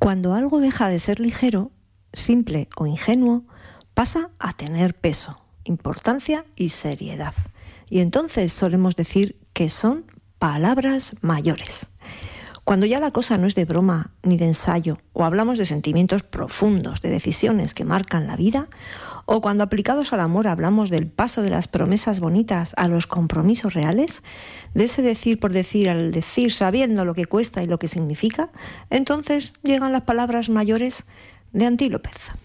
Cuando algo deja de ser ligero, simple o ingenuo, pasa a tener peso, importancia y seriedad. Y entonces solemos decir que son palabras mayores. Cuando ya la cosa no es de broma ni de ensayo, o hablamos de sentimientos profundos, de decisiones que marcan la vida, o cuando aplicados al amor hablamos del paso de las promesas bonitas a los compromisos reales, de ese decir por decir al decir sabiendo lo que cuesta y lo que significa, entonces llegan las palabras mayores de Antí López.